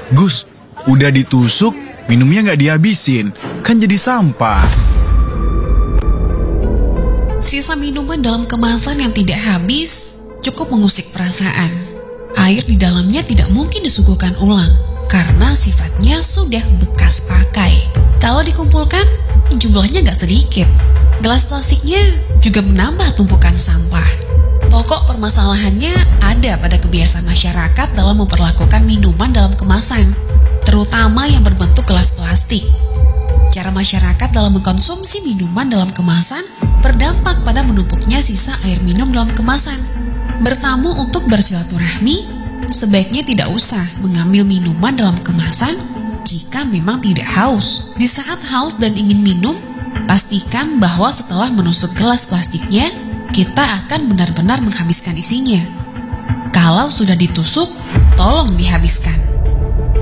Gus, udah ditusuk, minumnya nggak dihabisin, kan jadi sampah. Sisa minuman dalam kemasan yang tidak habis cukup mengusik perasaan. Air di dalamnya tidak mungkin disuguhkan ulang karena sifatnya sudah bekas pakai. Kalau dikumpulkan, jumlahnya nggak sedikit. Gelas plastiknya juga menambah tumpukan sampah. Pokok permasalahannya ada pada kebiasaan masyarakat dalam memperlakukan minuman dalam kemasan, terutama yang berbentuk gelas plastik. Cara masyarakat dalam mengkonsumsi minuman dalam kemasan berdampak pada menumpuknya sisa air minum dalam kemasan. Bertamu untuk bersilaturahmi, sebaiknya tidak usah mengambil minuman dalam kemasan jika memang tidak haus. Di saat haus dan ingin minum, pastikan bahwa setelah menusuk gelas plastiknya, kita akan benar-benar menghabiskan isinya. Kalau sudah ditusuk, tolong dihabiskan.